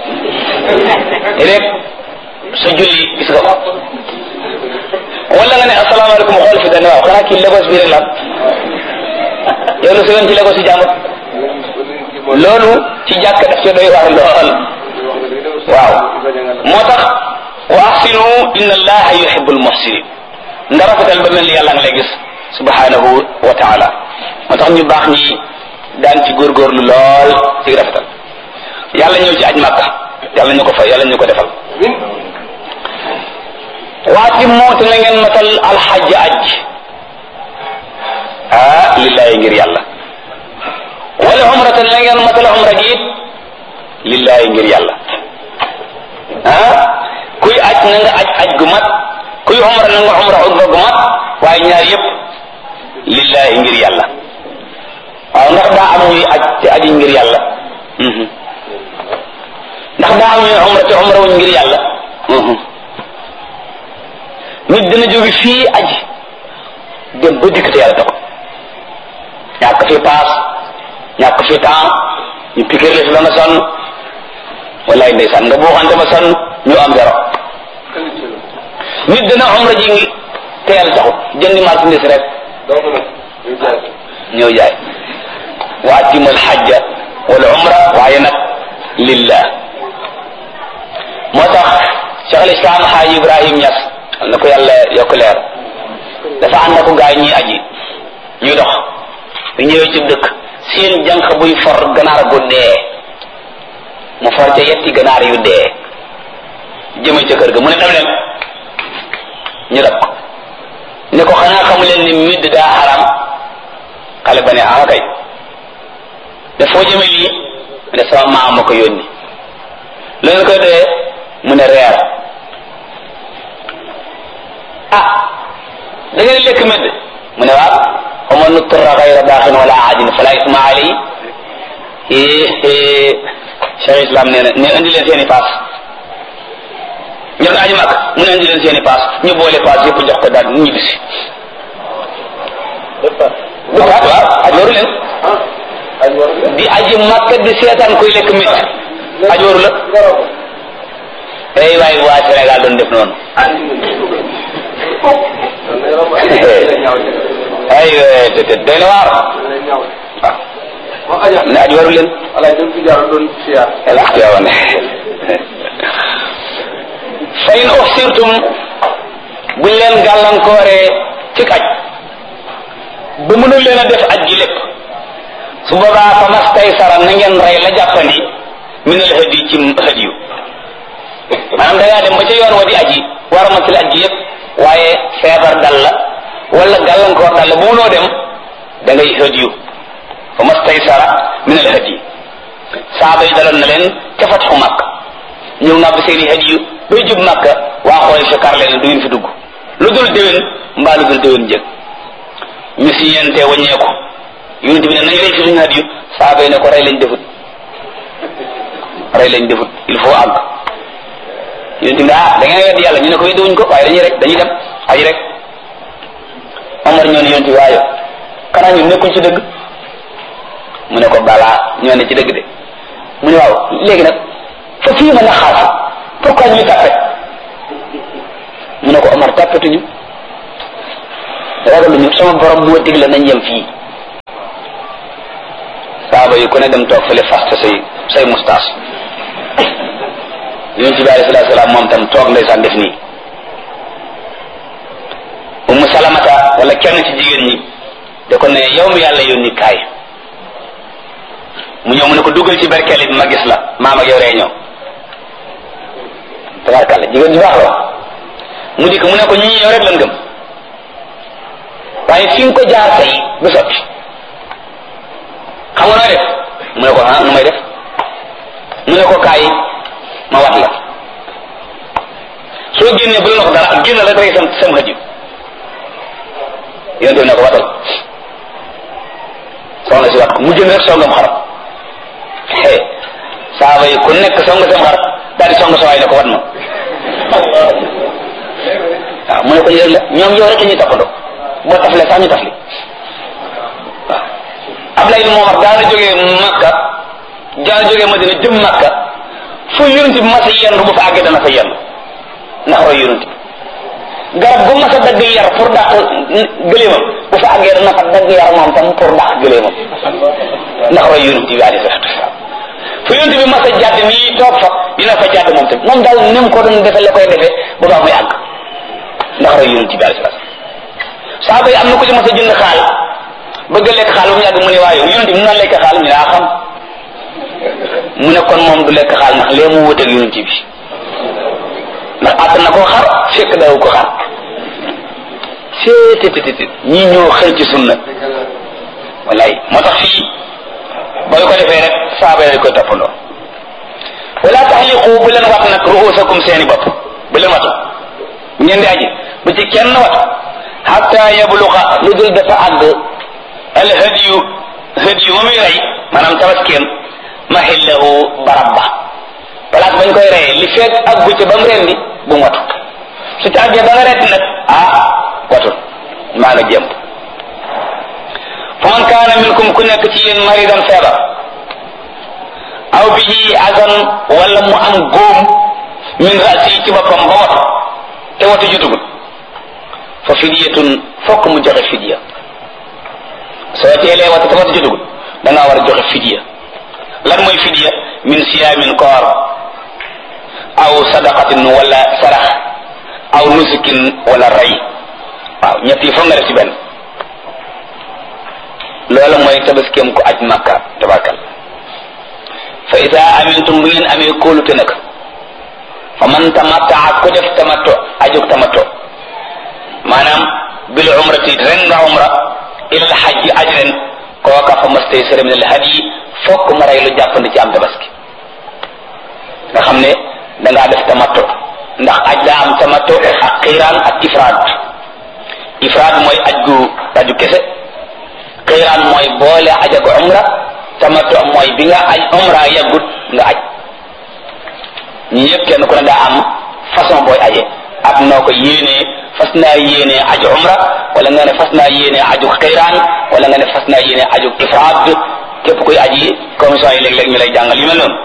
rek sa julli gis nga ko wala nga ne asalaamaaleykum xool fi dane waaw xanaa kii Lagos bi rek la yow lu sëyoon ci Lagos yi jàmbur loolu ci jàkk daf ci doy waar lool waaw moo tax wa ahsinu inna allaha yuhibbul muhsinin nga rafetal ba mel ni yàlla nga lay gis subhanahu wa taala moo tax ñu baax ñi daan ci góorgóorlu lool ci rafetal yàlla ñëw ci aj Makka yàlla ñu ko fay yàlla ñu ko defal waati mooti na ngeen matal alxajj aj ah lillahi ngir yàlla wala umratan na ngeen matal umra gi it lillahi ngir yàlla ah kuy aj na nga aj aj gu mat kuy umra na nga umra umra gu mat waaye ñaar yépp lillahi ngir yàlla waaw ndax daa am ñuy aj te aji ngir yàlla ndax daa am ñuy umra te umra wuñ ngir yàlla nit dina jóge fii aji dem ba dikk te yàlla taxul ñàkk fi paas ñàkk fi temps ñu piquer la fi ba nga sonn wallaay ndeysaan nga buuxante ba sonn ñu am zéro nit dina umra ji ngi te yàlla taxul jëndi marchandise rek ñëw jaay wa atimu alxajja wal umra waaye nag lillah moo tax Cheikh al Islam Haaji Ibrahim Niass na ko yàlla yokk leer dafa ànd ak gaay ñuy aji ñuy dox bu ñëwee ci dëkk seen jànq buy for ganaar gu dee mu for ca yetti ganaar yu dee jëme ca kër ga mu ne dem leen ñu dab ko ne ko xanaa xamu leen ni midd daa xaram xale ba ne ah kay ne foo jëme lii mu ne sama maam ma ko yónni loolu koy doyee mu ne reer ah da ngeen lekk medd mu ne waaw xama nu turra xayra baaxin wala aadin fala isma alay Cheikh Islam nee na ne indi leen seen i paas ñoom aji mag mu ne indi leen seen i paas ñu boole paas yëpp jox ko daal ñu ñibbisi du paas waaw aj waru leen di aji makka di seetaan koy lekk medd aj waru la ay waay waa Sénégal doon def noonu ay te te doy na waar waaw ne aj waru leen yow ne fa in uxsirtum buñ leen gàllankooree ci aj ba mënul leen a def aj gi lépp su boobaa fa mastaysara na ngeen rey la jàppandi min al hadi ci hadiyu maanaam da ngaa dem ba ca yoon wa di aji war a matal aji yëpp waaye feebar dal la wala gàllankoor dal la bu munoo dem da ngay hadiyu fa mastaysara min al hadi saaba yi daloon na leen ca fatxu màkk ñëw nàbb seeni hadiyu bay jub màkk waa xool fi kar leen du ngeen fi dugg lu dul déwén mbaa lu dul déwén jëg ñu si yente waññeeku yonent bi ne nañ rey fi suñu hadiyu saaba yi ne ko rey lañ defut rey lañ defut il faut àgg yonent bi ah da ngeen weddi yàlla ñu ne ko weddi wuñ ko waaye dañuy rek dañuy dem aji rek Omar ñoo ne yonent bi waaye xanaa ñun nekkuñ ci dëgg mu ne ko balaa ñoo ne ci dëgg de mu ne waaw léegi nag fa fii ma naxaatu pourquoi ñuy tàppe mu ne ko Omar tàppetuñu ragaluñu sama borom moo digle nañ yem fii saaba yi ku ne dem toog fële fas say say mustaas yonent bi alayhi salaatu salaam moom tam toog ndeysaan def nii Ummu Salamata wala kenn ci jigéen ñi da ko ne yow mi yàlla yónni kaay mu ñëw mu ne ko duggal ci berkeli bi ma gis la maam ak yow ree ñëw tabarkàlla jigéen ñi baax la mu dikk mu ne ko ñii yow rek lan gëm waaye fi nga ko jaar tey du sotti xam nga nooy def mu ne ko ah nu may def kaay ma wat la soo génnee bu la na ko dara génn la rek sam sam xëj yonent bi ne ko watal soxna si wat ko mu jëm rek songam xaram saaba yi ku nekk song sam xar daal di song sa waay ne ko wat ma waaw mu ne ko yër la ñoom yow rek la ñuy toppandoo boo tafle sax ñu tafli waaw Ablaye ibn Umar daana jógee Makka daana jógee Madina jëm Makka fu yonent bi mas a yendu bu fa àggee dana fa yendu ndax roy yonent bi garab bu mas a dagg yar pour dàq gëléemam bu fa àggee dana fa dagg yar moom tam pour dàq gëléemam ndax roy yonent bi alayhi salaatu wasalaam fu yonent bi mas a jàdd nii toog fa dina fa jàdd moom tam moom daal ni mu ko doon defee la koy defee bu baax muy àgg ndax roy yonent bi alayhi salaatu wasalaam saaba yi am na ko ci mas a jënd xaal bëgg a lekk xaal bu mu yàgg mu ne waaye yonent bi mu naan lekk xaal ñu daa xam mu ne kon moom du lekk xaal ndax lee mu wuteeg yonent bi ndax àtt na koo xar fekk daw ko xar seetetetet ñii ñoo xëy ci sunna wallaay moo tax fii booy ko defee rek saaba yi koy toppandoo wala taxliqu bu leen wat nag ruusakum seeni bopp bu leen watu ngeen di aji bu ci kenn watu hatta yabluqa lu dul dafa àgg al hadiyu hadiyu ma muy rey maanaam tabaskeem mahillahu barab ba place bañ koy reyee li fekk ak gucce ba mu rendi bu mu watu su ci àggee ba nga retti nag ah watul maa nga jëm fa man kaana minkum ku nekk ci yéen maridan feebar aw bihi azan wala mu am góom min rasi ci boppam ba watu te watu jotugul fa fidyatun fokk mu joxe fidya soo teelee watu te watu jotugul da ngaa war a joxe fidya lan mooy fidya min siyaamin koor aw sadaqatin wala sarax aw nusukin wala rey waaw ñett yi foog nga def ci benn loola mooy tabaskeem ko aj makka tabarkal fa ida amintum bu ngeen amee kóolute nag fa man tamattaa ku def tamatto ajug tamatto maanaam bil umrati ren nga umra ila al hajji aj ren kooka fa mastaysara min al hadi fokk ma rey lu jàppandi ci am tabaski nga xam ne dangaa def tamatto ndax aj daa am tamatto ak xiiraan ak ifraad ifraad mooy aj gu aju kese xiiraan mooy boole aj ak umra tamattu mooy bi nga aj umra yàggut nga aj ñi ñëpp kenn ku ne daa am façon booy aje ak noo ko yéenee fas naa yéenee aju umra wala nga ne fas naa yéenee aju xiiraan wala nga ne fas naa yéenee aju ifraad képp kuy aji commission yi léeg-léeg ñu lay jàngal yu mel noonu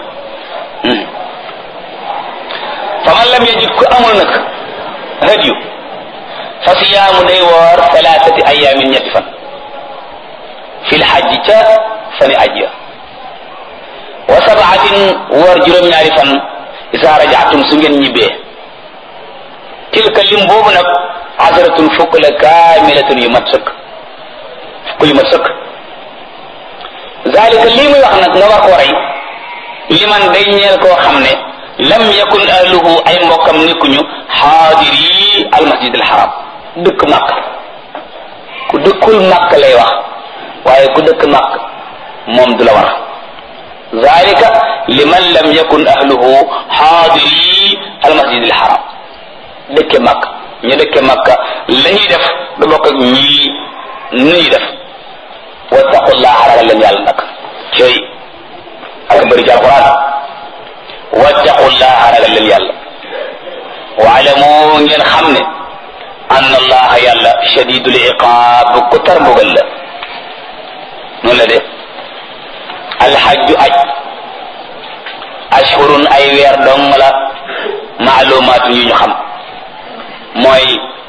fa man lam yajid ku amul nag hadiyu fa siyaamu day woor thalathati ayamin ñetti fan fil hajji ca fani ajja wa sab'atin woor juróom-ñaari fan isa rajaatum su ngeen ñibbee tilka lim boobu nag asratun fukk la kaamilatun yu mat sëkk fukk yu mat sëkk zalika lii muy wax nag nga war koo rey liman day ñeel koo xam ne lam yakun ahluhu ay mbokkam nekkuñu xaadiri almasjid alxaram dëkk màkk ku dëkkul màkk lay wax waaye ku dëkk màkk moom du la war zalika liman lam yakun ahluhu xaadiri almasjid alxaram dëkke màkk ñu dëkke màkka la ñuy def du bokk ak ñii nuy def wattaqullaha ragal leen yàlla nag cey ak bëri ci alquran wattaqullaha ragal leen yàlla waalamu ngeen xam ne anna allaha yàlla shadidul iqaab ku tar mbugal la noonu la de alxajju aj ashhurun ay weer dong la maalumaatun yu ñu xam mooy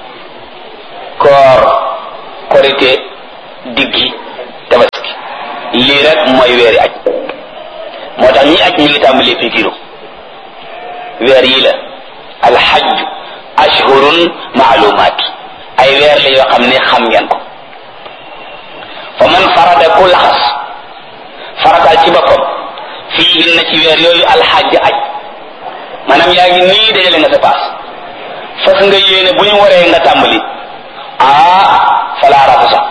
koor korite diggi tabaski lii rek mooy weeri aj moo tax ñi aj ñi ngi tàmbalee pikiru weer yi la alxajj ashhurun maalumaat ay weer la yoo xam ne xam ngeen ko fa man farada ku laxas farataal ci boppam fii na ci weer yooyu alxajj aj maanaam yaa ngi nii dajale nga sa paas fas nga yéene bu ñu waree nga tàmbali ah fala rafasa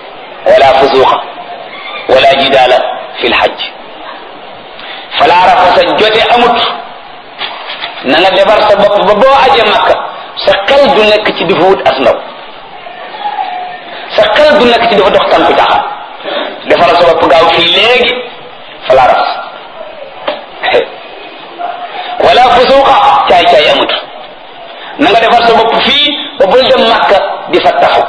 wala fusuqa wala jidaala fi lxajj fala rafasa Makka jote amut na nga defar sa bopp ba boo aje Makka sa xel du nekk ci di fa wut as ndaw sa xel du nekk ci di fa dox tànku caaxaan defar sa bopp gaaw fii léegi fa laa ras wala fusuqa caay caay amut na nga defar sa bopp fii ba bul dem Makka di fa taxaw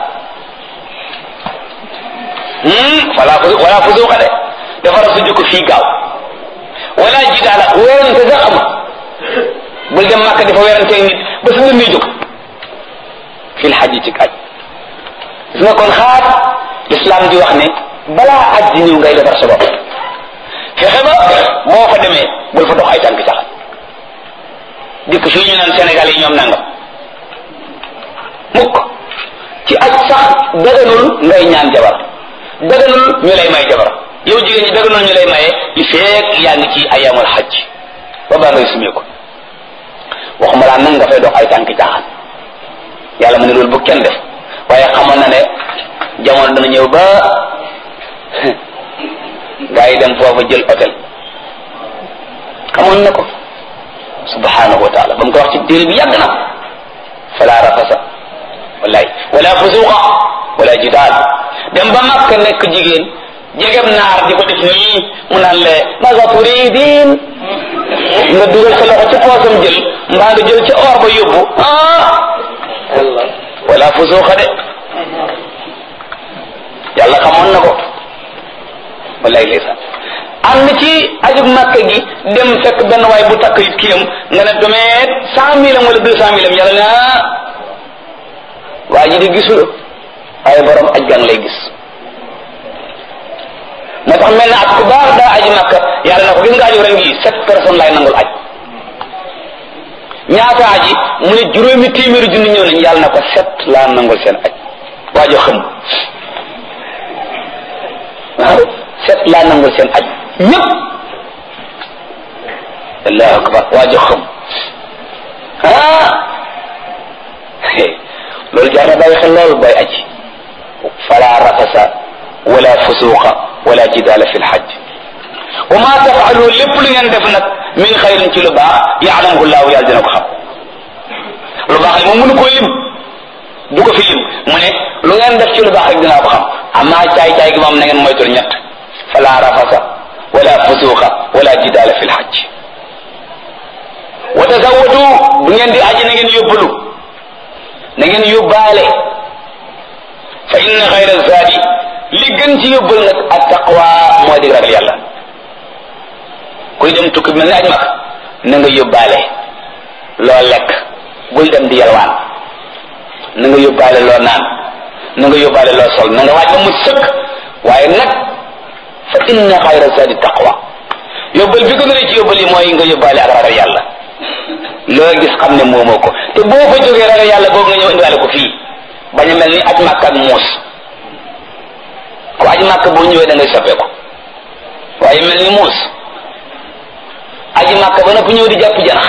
wala wala fusuqa de defar sa jukko fii gaaw wala jidaala weerante sax amut bul dem Makka di fa weerante nit ba su nga muy jóg fil xaj ci aj gis nga kon xaar l'islam di wax ne balaa aj di ñëw ngay defar sa bopp fexe ba boo fa demee bul fa dox ay tànk caxat dikk fii ñu naan Sénégal yi ñoom nangam mukk ci aj sax daganul ngay ñaan jabar daganul ñu lay may jabar yow jigéen ñi daganul ñu lay maye li feek yaa ngi ci ayamul xaj ba baa ngay sumee ko waxuma laa nag nga fay dox ay tànk caxat yàlla mu ne loolu bu kenn def waaye xamoon na ne jamono dana ñëw ba gaa yi dem foofu jël hôtel xamoon na ko subhanahu wa taala ba mu ko wax ci diir bi yàgg na fala rafasa wallaay wala fusuqa wala jidaal dem ba Makka nekk jigéen jegem naar di ko def nii mu naan le maga turidin nga dugal sa loxo ci poosam jël mbaa nga jël ci or ba yóbbu ah wala fusuqa de yàlla xamoon na ko wallaay leysan am na ci ajub Makka gi dem fekk benn waay bu takk it kiyam nga ne domeet cent mille am wala deux cent mille am yàlla ne ah waa ji di gisul waaye borom aj gang lay gis moo tax mel na at ku baax daa aji Makka yàlla na ko gis nga aju ren gi sept personnes lay nangul aj ñaata aji mu ne juróomi téeméeri junni ñëw nañ yàlla na ko sept laa nangul seen aj waajo xam waaw sept laa nangul seen aj ñëpp allahu akbar waajo xam ah loolu jaar na bàyyi xel loolu booy aj fala rafasa wala fusuqa wala jidaala fi lxaj wa ma tafalu lépp lu ngeen def nag min xayrin ci lu baax yaalamuhu llahu yàlla dina ko xam lu baax li moom mënu koo lim du ko fi lim mu ne lu ngeen def ci lu baax rek dinaa ko xam amaa caay caay gi moom na ngeen moytul ñett fala rafasa wala fusuqa wala jidaala fi lxaj wa tazawwadu bu ngeen di aji na ngeen yóbbalu na ngeen yóbbaale fa inna xayra zaadi li gën ci yóbbal nag ak taqwa moo di ragal yàlla kuy dem tukki mel ni aj mag na nga yóbbaale loo lekk bul dem di yalwaan na nga yóbbaale loo naan na nga yóbbaale loo sol na nga waaj ba mu sëkk waaye nag fa inna xayra zaadi taqwa yóbbal bi gën a ci yóbbal yi mooy nga yóbbaale ak ragal yàlla loo gis xam ne moomoo ko te boo fa jógee ragal yàlla boobu nga ñëw indiwaale ko fii bañ a mel ni aj màkk ak muus ko aj màkk boo ñëwee da ngay soppeeku waaye mel ni muus aji màkk ba noppi ñëw di jàpp janax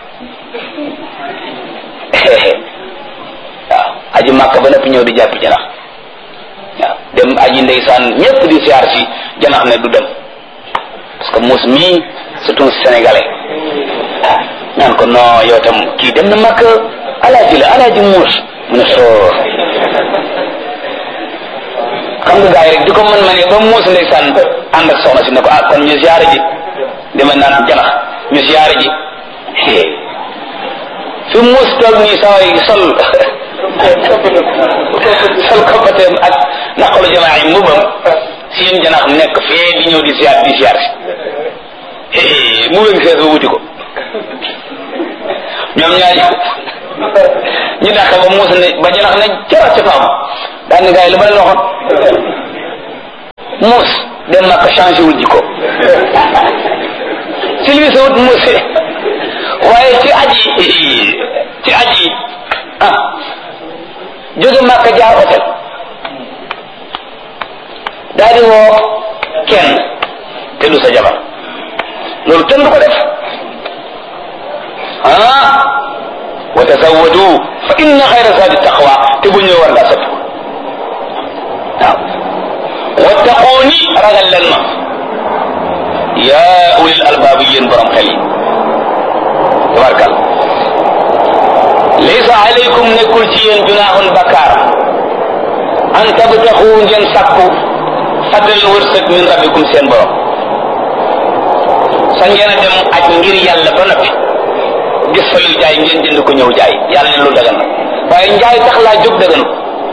waaw aji màkk ba noppi ñëw di jàpp janax waaw dem aji ndeysaan ñépp di siyaar si janax ne du dem parce que muus mii surtout sénégalais ñaan ko non yow tam kii dem na màkk alaaji la alaaji muus mu ne soo xam nga gars yi rek di ko mën ma ne ba muus ndeysaan ànd ak soxna si ne ko ah kon ñu siyaare ji dama naan janax ñu siyaare ji fi muus toog nii saway sol sol koppateem ak naqalu jamaa yi mbubam seen janax nekk fee di ñëw di siyaar di siyaar si mu wéng sees ba wuti ko ñoom ñaar ñu dàq ba muus ne ba janax ne cara ca faam daan ni gars yi lu ma leen waxoon muus dem na ko changé wul jikko si lui sa wut muus waaye ci aji ci aji ah jóge Makka jaar hôtel daal di woo kenn te du sa jabar loolu kenn du ko def ah wa tazawwadu fa inna xayra zaadi taqwa te bu ñëw war ngaa soppi waaw wattaquuni ragal leen ma yaa ulil albaab yéen borom xel yi nekkul ci yéen junaahun bakkaar an tabtaxu ngeen sàkku fadlan wërsëg min rabbikum seen borom sa ngeen a dem aj ngir yàlla ba noppi gis fa luy jaay ngeen jënd ko ñëw jaay yàlla ne lu dagan na waaye njaay tax laa jóg daganu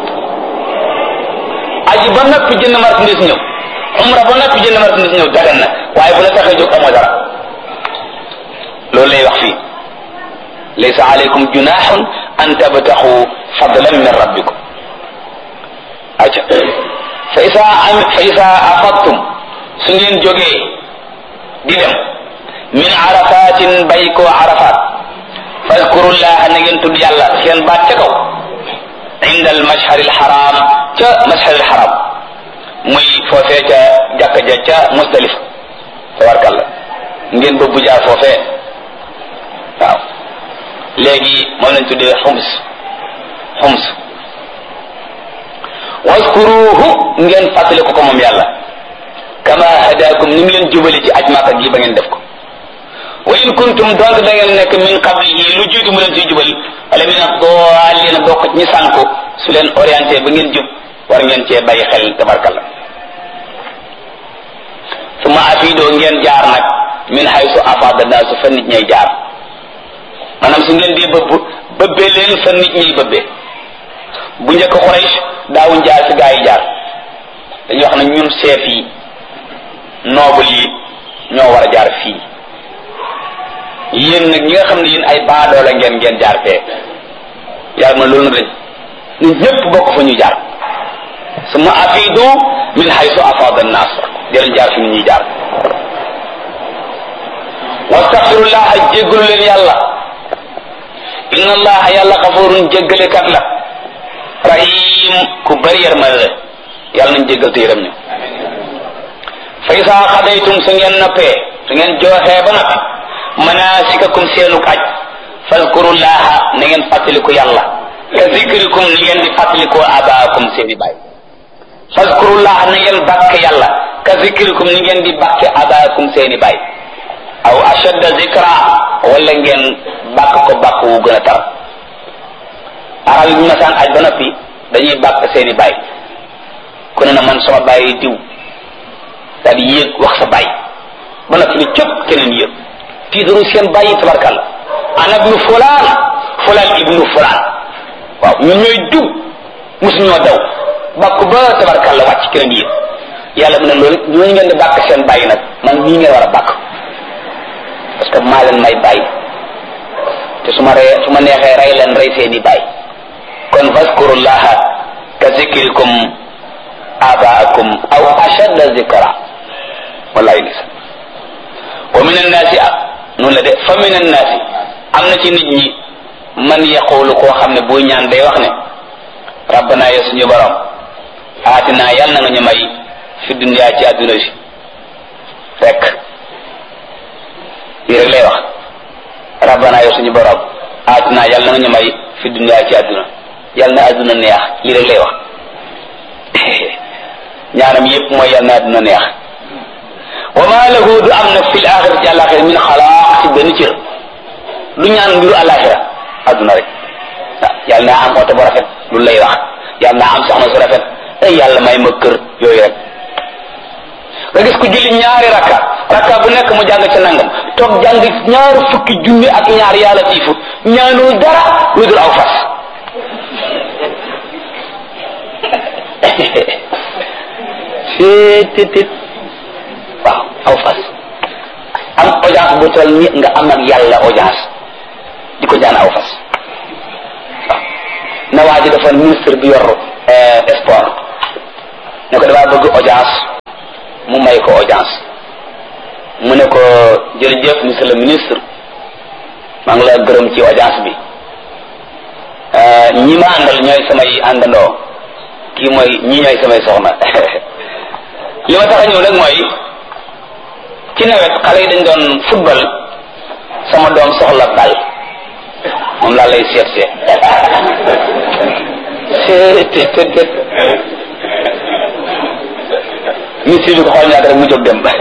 aji ba noppi jënd marchandise ñëw umra ba noppi jënd marchandise ñëw dagan na waaye bu la taxee jóg amoo dara loolu lay wax fii laysa alaykum junahun an tabtaxu fadlan min rabbikum aca fa isa fa isa afadtum su ngeen jógee di dem min arafatin bay koo arafat fadkurullaha na ngeen tudd yàlla seen baat ca kaw inda al mashhar al haram ca mashhar al haram muy foofee ca jàkka ja ca Musdalifa tabarkalla ngeen bëbbu jaar foofee waaw léegi moom lañ tuddee xums xums waskuruhu ngeen fàttali ko ko moom yàlla kama hadakum ni mu leen jubali ci aj Makka gi ba ngeen def ko wa in kuntum donc da ngeen nekk min qablihi lu jiitu mu leen ciy jubal wala min ad-dallin bokk ñi sànku su leen orienté ba ngeen jub war ngeen cee bàyyi xel tabarkalla summa afiidoo ngeen jaar nag min haysu afada naasu fa nit ñay jaar maanaam su ngeen dee bëbb bëbbee leen fa nit ñiy bëbbee bu njëkk Quraysh daawuñ jaar fi gaa yi jaar dañuy wax ne ñun chef yi noble yi ñoo war a jaar fii yéen nag ñi nga xam ne yéen ay baadoola ngeen ngeen jaar fee yàlla ma loolu nag lañ ñun ñëpp bokk fa ñu jaar summa afiidu min haysu afada an-nas dinañ jaar fi nit ñuy jaar wastaghfirullaha jéggalu leen yàlla inna allaha yàlla xafurun jéggalekat la rahim ku bari yërmande la yàlla nañ jéggal te yërëm ñu fa isa xadaytum su ngeen noppee su ngeen jooxee ba noppi manasikakum seenuk aj fazkurullaha na ngeen fàttaliku yàlla ka zikrikum ni ngeen di fàttalikoo abaakum seeni baay fazkurullaha na ngeen bàkk yàlla ka zikrikum ni ngeen di bàkke abaakum seeni baay aw ashadda zikra wala ngeen bàkk ko bàkk wu gën a tar arab yi bu masaan aj ba noppi dañuy bàkk seeni baay ku ne na man sama baay diw daal di yéeg wax sa baay ba noppi ni cëpp keneen yéeg tiitaru seen baay tabarkalla ana ibnu fulaan fulaan ibnu fulaan waaw ñun ñooy diw mosu ñoo daw bàkk ba tabarkalla wàcc keneen yéeg yàlla mu ne loolu ñooñu ngeen di bàkk seen baay nag man nii ngeen war a bàkk parce que maa leen may baay te su ma ree su ma neexee rey leen rey seeni baay kon fazkurullaha ka zikrikum abaakum aw ashadda zikra wallahi gis wa min annaasi noonu la de fa min annaasi am na ci nit ñi man yaqulu koo xam ne buy ñaan day wax ne rabbana ya suñu borom aatina yàlla na nga ñu may fi dunya ci adduna si fekk lii rek lay wax rabbana ya suñu borom aatina yàlla na nga ñu may fi dunya ci adduna yàlla na adduna neex lii rek lay wax ñaanam yépp mooy yàlla na adduna neex wa ma lahu du am nag fil axirati ci àlaxira min xalaaq ci benn cër du ñaan mbiru àlaxira adduna rek waaw yàlla naa am oto bu rafet lu lay wax yàlla naa am soxna su rafet ay yàlla may ma kër yooyu rek nga gis ku julli ñaari rakka rakka bu nekk mu jàng ca nangam toog jàng ñaari fukki junni ak ñaar yàlla tiifu ñaanul dara lu dul aw fas seetit waaw aw fas am audience bu toll ni nga am ak yàlla audience di ko ñaan aw fas waaw na waa ji dafa ministre bi yor sport ne ko damaa bëgg audience mu may ko audience mu ne ko jërëjëf monsieur le ministre maa ngi la gërëm ci audience bi ñi ma àndal ñooy samay àndandoo kii mooy ñi ñooy samay soxna li ma tax a ñëw nag mooy ci nawet xale yi dañ doon football sama doom soxla bal moom laa lay seet seet seet seet seet ministre bi ko xool ñaata rek mu jóg dem bal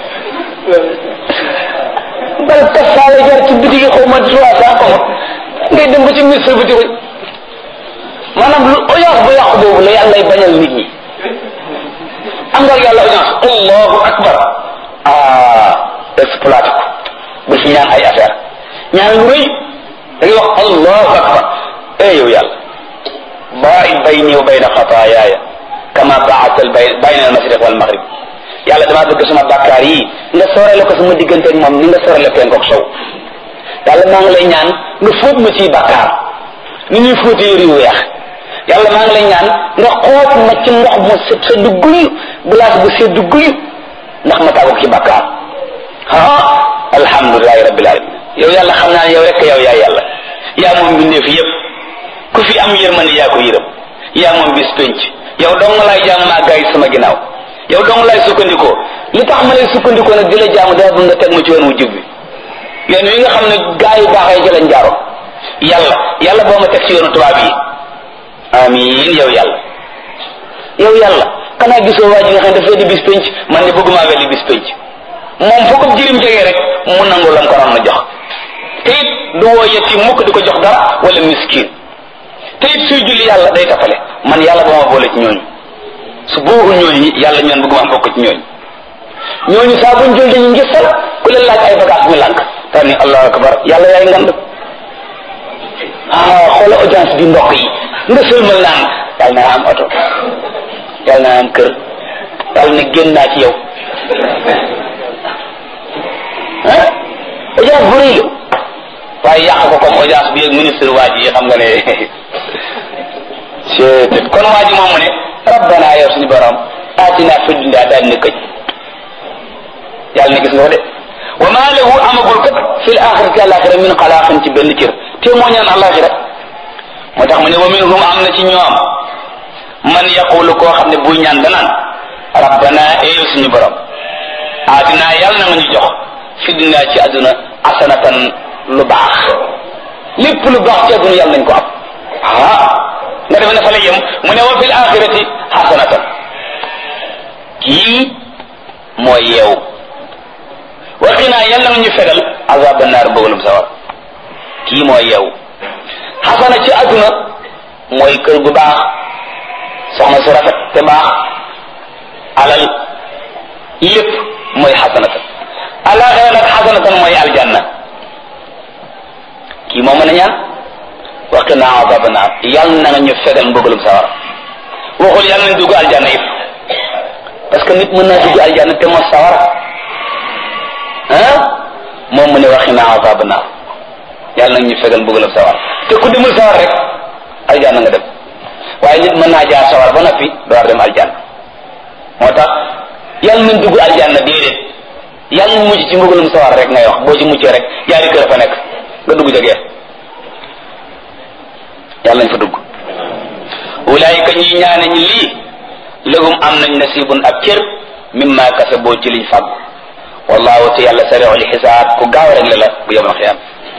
tas faale jar ci bitigi xaw ma trois cent xaw ma ngay dem ba ci ministre bi di ko maanaam lu audience bu yàqu boobu la yàlla lay bañal nit ñi am nga yàlla audience allahu akbar ah exploité ko bu fi ñaan ay affaire ñaan lu rëy da ngay wax allahu akbar eh yow yàlla baa'id bayni wa bayna xataayaaya kama ba'adta bayna al-mashriq wal maghrib yàlla damaa bëgg sama bàkkaar yi nga soorale ko sama diggante ak moom ni nga soorale penku ak sow yàlla maa ngi lay ñaan nga fóot ma ciy bàkkaar ni ñuy fóotee yëri yu weex yàlla maa ngi lay ñaan nga xoot ma ci ndox mu sedd guyu glace bu sedd guyu ndax ma tàggu ci bàkkaar ah alhamdulilahi rabbil alamin yow yàlla xam naa ne yow rek yow yaa yàlla yaa moom mbindeef yëpp ku fi am yërmande yaa ko yërëm yaa moom bis penc yow dong laay jaamu maa gaa yi sama ginnaaw yow dong laay sukkandikoo li tax ma lay sukkandikoo nag di la jaamu daa bëgg nga teg ma ci yoon wu jub bi yoon wi nga xam ne gaa yu baaxee jëlañ jaaroon yàlla yàlla boo ma teg ci yoonu tubaab yi amiin yow yàlla yow yàlla xanaa gisoo waa ji nga xam ne dafay di bis penc man ne bëgguma wel di bis penc moom foo ko jirim jegee rek mu nangu lam ko ram na jox te it du woo yetti mukk di ko jox dara wala miskin te it suy julli yàlla day tafale man yàlla ba ma boole ci ñooñu su boobu ñooñu yàlla ñoon bëgguma bokk ci ñooñu ñooñu saa buñ jël dañu ngisal ku leen laaj ay bagage ñu lànk daal ni allahu akbar yàlla yaay ngand ah xoola audience bi mbokk yi nga sëlmal naan yàlla naa am oto yàlla naa am kër yàlla ne génn naa ci yow ah audience bu rëy la waaye yàq ko comme audience bi ak ministre waa ji xam nga ne c'est kon waa ji moom mu ne rabbana yow suñu borom aatina fi dunya daal ne këj yàlla ne gis nga ko de wa ma lahu amagul kat fil axirati alaxira min xalaaqin ci benn cër te moo ñaan alaxira moo tax mu ne wa minhum am na ci ñoom man yaqulu koo xam ne buy ñaan danaan rabbana yow suñu borom aatina yàlla na nga ñu jox fi dunya ci àdduna asanatan lu baax lépp lu baax ci àdduna yàlla nañ ko am ah nga defe ne fa la yem mu ne wa fil axirati xasanatan kii mooy yeew waxinaa yàlla na ñu fegal azaba naar bëggalum sawar kii mooy yeew xasana ci àdduna mooy kër gu baax soxna su rafet te baax alal lépp mooy xasanatan alaxira nag xasanatan mooy aljanna kii moo mën a ñaan waqina azaba naar yàlla na nga ñu fegal mbëggalum sawar waxul yàlla nañ dugg aljanna yëpp parce que nit mën naa dugg aljanna te mos sawara ah moom mu ne waqina azaba naar yàlla nag ñu fegal mbëggalum sawar te ku demul sawar rek aljanna nga dem waaye nit mën naa jaar sawar ba noppi door dem aljanna moo tax yàlla nañ dugg aljanna déedéet yàlla nañ mujj ci mbëggalum sawar rek ngay wax boo ci muccee rek yaari kër fa nekk nga dugg jegee yàlla nañ fa dugg ulaayika ñi ñaane ñi lii lahum am nañ nasibun ab cër mimma kasaboo ci liñ fàggu wallahu te yàlla sari'ul xisaab ku gaaw rek la la bu yemal xiyam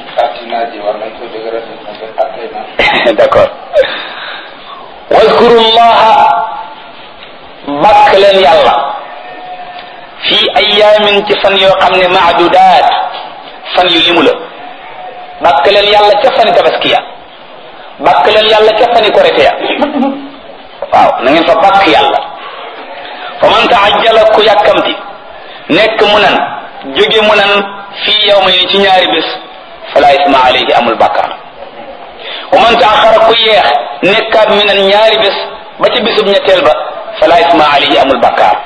d'accord wazkuru llaha bakk leen yàlla fii ayaamin ci fan yoo xam ne maadudaat fan yu limu la bakk leen yàlla ca fani tabaskiya bakk leen yàlla ca fani korite ya waaw na ngeen fa bakk yàlla fa man taajjala ku yàkkamti nekk mu nan jóge mu nan fii yawmayni ci ñaari bés fala isma alayhi amul bàkkaar wa man taaxara ku yeex nekkaat mi nan ñaari bés ba ci bésub ñetteel ba fala isma alayhi amul bàkkaar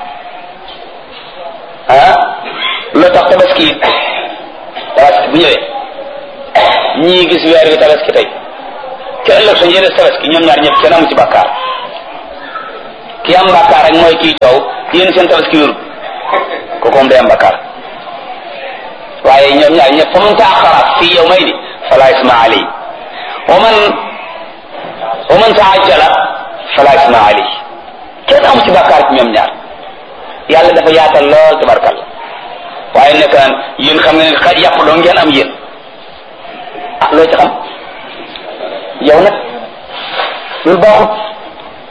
ah loo tax tabaski tabaski bu ñëwee ñii gis weer wi tabaski tey ca ëllëg sa njëriñ tabaski ñoom ñaar ñëpp kenn amu ci bàkkaar ki am bàkkaar rek mooy kii coow yéen seen tabaski wérut kooku moom day am bàkkaar waaye ñoom ñaar ñëpp fa man taaxara fii yawmayni fala isma alayhi wa man wa man taajjala fala isma alayhi kenn amu ci bàkkaar ci ñoom ñaar yàlla dafa yaatal lool tabarkalla waaye nekk naan yéen xam ngeen xaj yàpp doo ngeen am yéen ah loo ci xam yow nag loolu baaxut